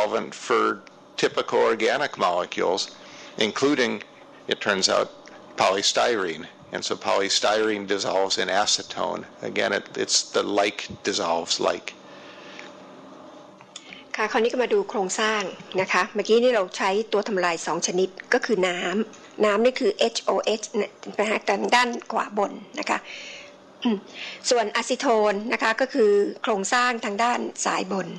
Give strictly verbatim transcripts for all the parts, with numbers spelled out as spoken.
solvent for typical organic molecules, including, it turns out, polystyrene. And so polystyrene dissolves in acetone. Again, it, it's the like dissolves like. ค่ะคราวนี้ก็มาดูโครงสร้างนะคะเมื่อกี้นี่เราใช้ตัวทำลายสองชนิดก็คือน้ำน้ำนี่คือ เอช โอ เอช นะคะทางด้านขวาบนนะคะส่วนอะซิโทนนะคะก็คือโครงสร้างทางด้านซ้ายบน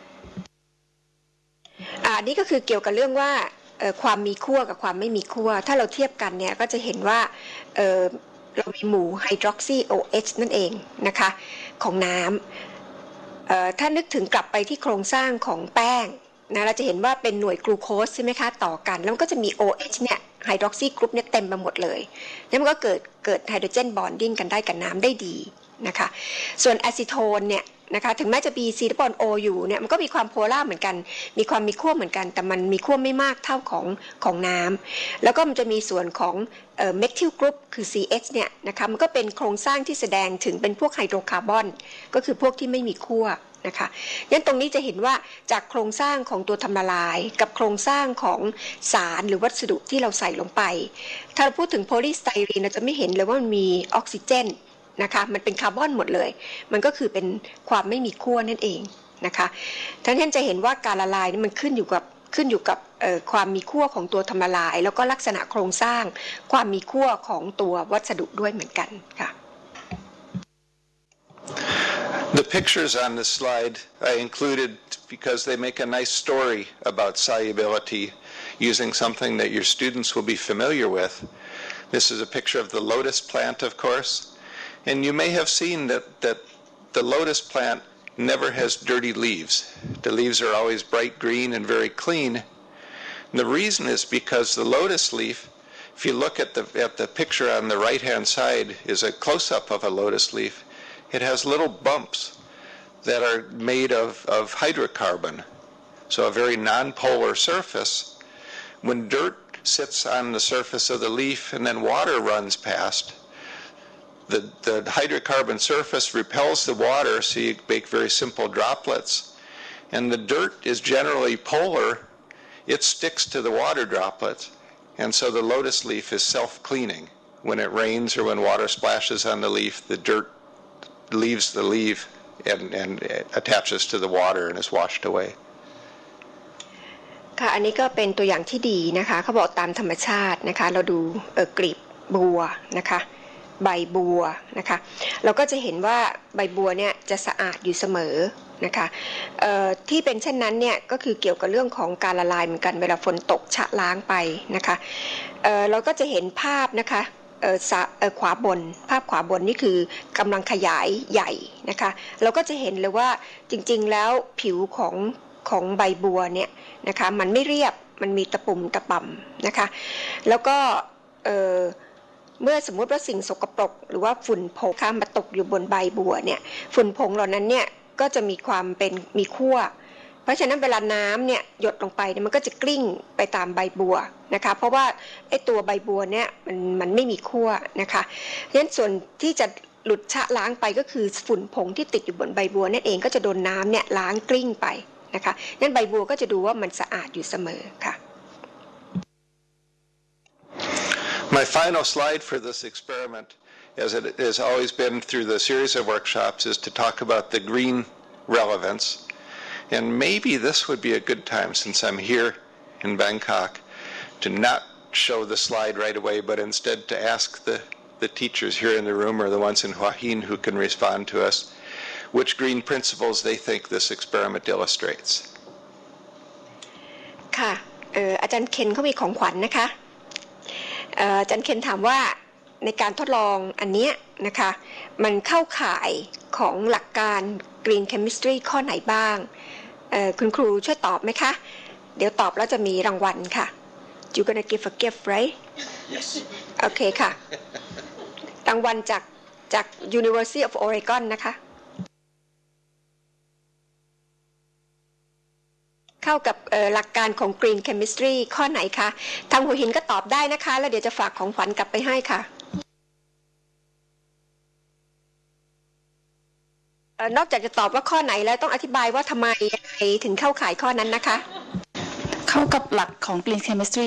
อ่านี่ก็คือเกี่ยวกับเรื่องว่าความมีขั้วกับความไม่มีขั้วถ้าเราเทียบกันเนี่ยก็จะเห็นว่าเอ่อเรามีหมู่ไฮดรอกซี โอ เอช นั่นเองนะคะของน้ำเอ่อถ้านึกถึงกลับไปที่โครงสร้างของแป้งนะเราจะเห็นว่าเป็นหน่วยกลูโคสใช่ไหมคะต่อกันแล้วมันก็จะมี โอ เอช เนี่ยไฮดรอกซีกรุ๊ปเนี่ยเต็มไปหมดเลยแล้วมันก็เกิดเกิดไฮโดรเจนบอนดิ้งกันได้กับน้ำได้ดีนะคะส่วนอะซิโทนเนี่ยนะคะถึงแม้จะมีซีดับบอนโออยู่เนี่ยมันก็มีความโพล่าเหมือนกันมีความมีขั้วเหมือนกันแต่มันมีขั้วไม่มากเท่าของของน้ำแล้วก็มันจะมีส่วนของเอ่อเมทิลกรุ๊ปคือ ซี เอช เนี่ยนะคะมันก็เป็นโครงสร้างที่แสดงถึงเป็นพวกไฮโดรคาร์บอนก็คือพวกที่ไม่มีขั้วนะคะงั้นตรงนี้จะเห็นว่าจากโครงสร้างของตัวทำละลายกับโครงสร้างของสารหรือวัสดุที่เราใส่ลงไปถ้าเราพูดถึงโพลีสไตรีนเราจะไม่เห็นเลยว่ามันมีออกซิเจนนะคะมันเป็นคาร์บอนหมดเลยมันก็คือเป็นความไม่มีขั้วนั่นเองนะคะท่านท่านจะเห็นว่าการละลายนี่มันขึ้นอยู่กับขึ้นอยู่กับความมีขั้วของตัวทำละลายแล้วก็ลักษณะโครงสร้างความมีขั้วของตัววัสดุด้วยเหมือนกันค่ะ The pictures on this slide I included because they make a nice story about solubility using something that your students will be familiar with. This is a picture of the lotus plant, of course. And you may have seen that, that the lotus plant never has dirty leaves. The leaves are always bright green and very clean. And the reason is because the lotus leaf, if you look at the, at the picture on the right-hand side, is a close-up of a lotus leaf. It has little bumps that are made of, of hydrocarbon, so a very non-polar surface. When dirt sits on the surface of the leaf and then water runs past, The, the hydrocarbon surface repels the water, so you make very simple droplets. And the dirt is generally polar. It sticks to the water droplets. And so the lotus leaf is self-cleaning. When it rains or when water splashes on the leaf, the dirt leaves the leaf and, and attaches to the water and is washed away. ค่ะอันนี้ก็เป็นตัวอย่างที่ดีนะคะเขาบอกตามธรรมชาตินะคะเราดูเออกลีบบัวนะคะใบบัวนะคะเราก็จะเห็นว่าใบบัวเนี่ยจะสะอาดอยู่เสมอนะคะที่เป็นเช่นนั้นเนี่ยก็คือเกี่ยวกับเรื่องของการละลายเหมือนกันเวลาฝนตกชะล้างไปนะคะเเราก็จะเห็นภาพนะคะขวาบนภาพขวาบนนี่คือกำลังขยายใหญ่นะคะเราก็จะเห็นเลยว่าจริงๆแล้วผิวของของใบบัวเนี่ยนะคะมันไม่เรียบมันมีตะปุ่มตะป่ำนะคะแล้วก็เมื่อสมมุติว่าสิ่งสกปรกหรือว่าฝุ่นผงมาตกอยู่บนใบบัวเนี่ยฝุ่นผงเหล่านั้นเนี่ยก็จะมีความเป็นมีขั้วเพราะฉะนั้นเวลาน้ำเนี่ยหยดลงไปเนี่ยมันก็จะกลิ้งไปตามใบบัวนะคะเพราะว่าไอ้ตัวใบบัวเนี่ยมันมันไม่มีขั้วนะคะเพราะฉะนั้นส่วนที่จะหลุดชะล้างไปก็คือฝุ่นผงที่ติดอยู่บนใบบัวนั่นเองก็จะโดนน้ำเนี่ยล้างกลิ้งไปนะคะนั้นใบบัวก็จะดูว่ามันสะอาดอยู่เสมอค่ะ My final slide for this experiment, as it has always been through the series of workshops, is to talk about the green relevance. And maybe this would be a good time, since I'm here in Bangkok, to not show the slide right away, but instead to ask the, the teachers here in the room or the ones in Hua Hin who can respond to us, which green principles they think this experiment illustrates. ค่ะอาจารย์เคนเขามีของขวัญนะคะอาจารย์เคนถามว่าในการทดลองอันนี้นะคะมันเข้าข่ายของหลักการ Green Chemistry ข้อไหนบ้างคุณครูช่วยตอบไหมคะเดี๋ยวตอบแล้วจะมีรางวัลค่ะ You gonna give a gift right Yes โอเคค่ะรางวัลจากจาก University of Oregon นะคะเข้ากับหลักการของ Green Chemistry ข้อไหนคะทางหัวหินก็ตอบได้นะคะแล้วเดี๋ยวจะฝากของขวัญกลับไปให้ค่ะนอกจากจะตอบว่าข้อไหนแล้วต้องอธิบายว่าทำไมถึงเข้าข่ายข้อนั้นนะคะเข้ากับหลักของ Green Chemistry